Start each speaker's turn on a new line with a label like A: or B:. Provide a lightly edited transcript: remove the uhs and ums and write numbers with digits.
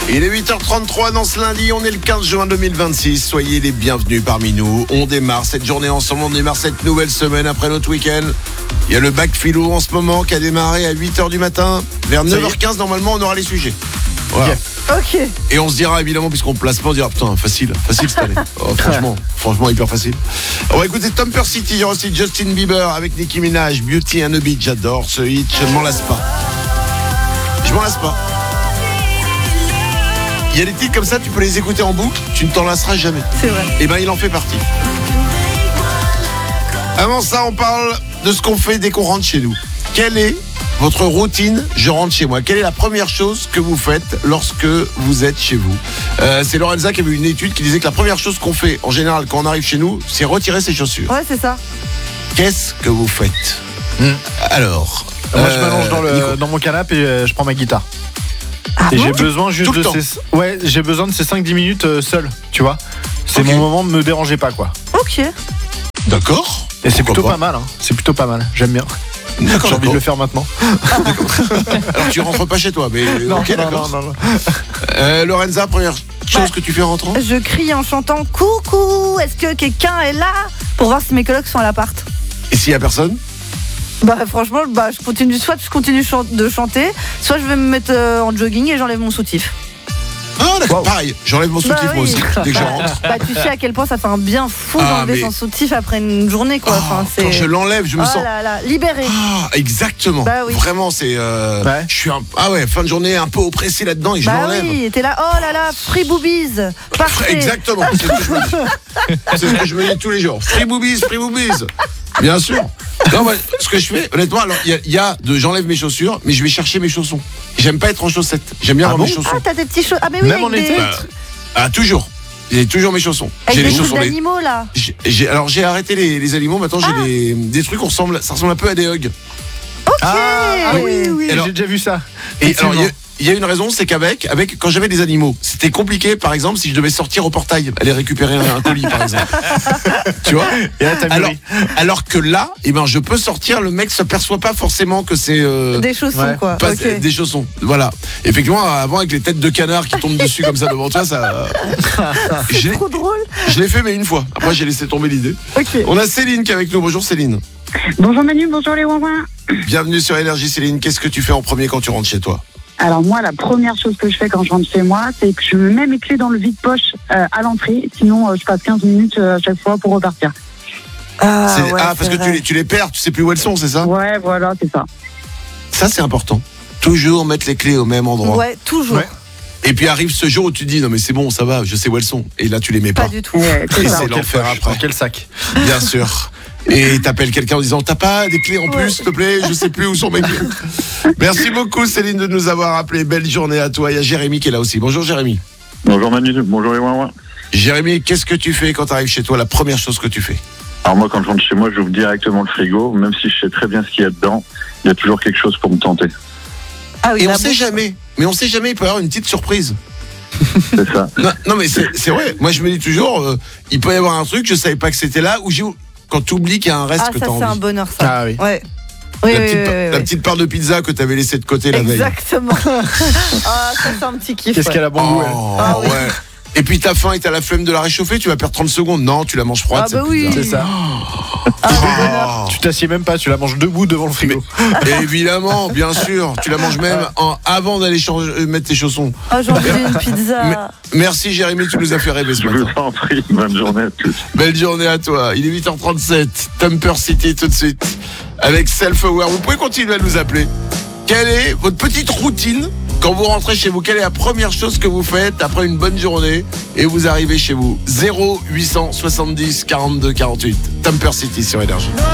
A: Il est 8h33 dans ce lundi, on est le 15 juin 2026. Soyez les bienvenus parmi nous. On démarre cette journée ensemble, on démarre cette nouvelle semaine après notre week-end. Il y a le bac philo en ce moment qui a démarré à 8h du matin. Vers 9h15, normalement, on aura les sujets. Voilà.
B: Ok.
A: Et on se dira évidemment, puisqu'on place pas, on dira putain, facile cette année. Oh, franchement, hyper facile. On va écouter Thumper City, il y aura aussi Justin Bieber avec Nicki Minaj, Beauty and the Beat, j'adore ce hit, je m'en lasse pas. Il y a des titres comme ça, tu peux les écouter en boucle, tu ne t'en lasseras jamais.
B: C'est vrai.
A: Et ben il en fait partie. Avant ça, on parle de ce qu'on fait dès qu'on rentre chez nous. Quelle est votre routine, je rentre chez moi? Quelle est la première chose que vous faites lorsque vous êtes chez vous? C'est Lorenza qui a vu une étude qui disait que la première chose qu'on fait en général quand on arrive chez nous, c'est retirer ses chaussures.
B: Ouais, c'est ça.
A: Qu'est-ce que vous faites? Alors,
C: moi je m'allonge dans mon canapé et je prends ma guitare. Et j'ai besoin juste de j'ai besoin de ces 5-10 minutes seul, tu vois. C'est mon moment de me déranger pas, quoi.
B: Ok.
A: D'accord.
C: Et c'est plutôt pas mal, hein. C'est plutôt pas mal. J'aime bien.
A: D'accord,
C: j'ai envie de le faire maintenant.
A: Alors tu rentres pas chez toi, mais
C: non,
A: ok, d'accord.
C: Non.
A: Lorenza, première chose que tu fais en rentrant?
B: Je crie en chantant coucou, est-ce que quelqu'un est là? Pour voir si mes colocs sont à l'appart.
A: Et s'il y a personne?
B: Bah franchement, je continue de chanter, soit je vais me mettre en jogging et j'enlève mon soutif.
A: Ah d'accord, pareil, j'enlève mon soutif moi aussi, dès que je rentre.
B: Bah tu sais à quel point ça fait un bien fou d'enlever son soutif après une journée, quoi.
A: Quand je l'enlève, je me sens...
B: libéré.
A: Ah, exactement.
B: Bah oui.
A: Vraiment, c'est... Je suis fin de journée un peu oppressé là-dedans et je l'enlève.
B: Bah oui, t'es là, oh là là, free boobies, parfait.
A: Exactement, c'est ce que je me dis. C'est ce que je me dis tous les jours. Free boobies. Bien sûr. Non, moi, ce que je fais, honnêtement, alors j'enlève mes chaussures, mais je vais chercher mes chaussons. J'aime pas être en chaussettes. J'aime bien avoir mes chaussons.
B: Ah, t'as des petits chaussons. Ah, mais oui,
C: même en été.
A: Toujours. J'ai toujours mes chaussons.
B: Avec
A: j'ai
B: des
A: les chaussons
B: d'animaux là.
A: J'ai arrêté les animaux. Maintenant, j'ai des trucs ça ressemble un peu à des hugs.
B: Ok.
C: Oui. Alors, j'ai déjà vu ça.
A: Et alors, il y a une raison, c'est qu'avec quand j'avais des animaux, c'était compliqué, par exemple, si je devais sortir au portail, aller récupérer un colis, par exemple. Tu vois?
C: Et là,
A: alors que là, je peux sortir, le mec s'aperçoit pas forcément que c'est
B: des chaussons, quoi.
A: Des chaussons. Voilà. Effectivement, avant, avec les têtes de canard qui tombent dessus comme ça devant toi, ça.
B: C'est trop drôle.
A: Je l'ai fait, mais une fois. Après, j'ai laissé tomber l'idée.
B: Okay.
A: On a Céline qui est avec nous. Bonjour Céline.
D: Bonjour Manu, bonjour les ouin-ouin.
A: Bienvenue sur Énergie Céline. Qu'est-ce que tu fais en premier quand tu rentres chez toi?
D: Alors moi, la première chose que je fais quand je rentre chez moi, c'est que je mets mes clés dans le vide-poche à l'entrée. Sinon, je passe 15 minutes à chaque fois pour repartir.
A: Parce que tu les perds, tu sais plus où elles sont, c'est ça?
D: Ouais, voilà, c'est ça.
A: Ça, c'est important. Toujours mettre les clés au même endroit.
B: Ouais, toujours. Ouais.
A: Et puis arrive ce jour où tu te dis non mais c'est bon, ça va, je sais où elles sont. Et là tu les mets pas.
B: Pas du tout.
D: Ouais,
A: et c'est l'enfer après.
C: Dans quel sac?
A: Bien sûr. Et t'appelles quelqu'un en disant t'as pas des clés en plus, s'il te plaît, je sais plus où sont mes clés. Merci beaucoup Céline de nous avoir appelé. Belle journée à toi. Il y a Jérémy qui est là aussi. Bonjour Jérémy.
E: Bonjour Manu, bonjour les ouin-ouin.
A: Jérémy, qu'est-ce que tu fais quand tu arrives chez toi? La première chose que tu fais?
E: Alors moi quand je rentre chez moi, j'ouvre directement le frigo, même si je sais très bien ce qu'il y a dedans, il y a toujours quelque chose pour me tenter.
B: Ah oui,
A: et on sait jamais, il peut y avoir une petite surprise.
E: C'est ça.
A: Non mais c'est vrai, moi je me dis toujours, il peut y avoir un truc, je savais pas que c'était là, ou quand tu oublies qu'il y a un reste que t'as envie.
B: Ah ça c'est un bonheur ça.
C: Ah oui.
B: Ouais.
A: La petite part de pizza que t'avais laissée de côté la veille.
B: Exactement. Ah ça c'est un petit kiff.
C: Qu'est-ce qu'elle a bon goût elle.
A: Ah ouais. Et puis t'as faim et t'as la flemme de la réchauffer, tu vas perdre 30 secondes. Non, tu la manges froide.
B: Ah bah oui.
C: C'est ça. Tu t'assieds même pas, tu la manges debout devant le frigo.
A: Mais, évidemment, bien sûr. Tu la manges même avant d'aller mettre tes chaussons.
B: Ah j'ai envie d'une pizza.
A: Merci Jérémy, tu nous as fait rêver ce matin.
E: Je vous en prie, bonne journée à tous.
A: Belle journée à toi. Il est 8h37. Thumper City tout de suite. Avec Self-Aware. Vous pouvez continuer à nous appeler. Quelle est votre petite routine quand vous rentrez chez vous? Quelle est la première chose que vous faites après une bonne journée et vous arrivez chez vous? 0870 42 48. Thumper City sur Énergie.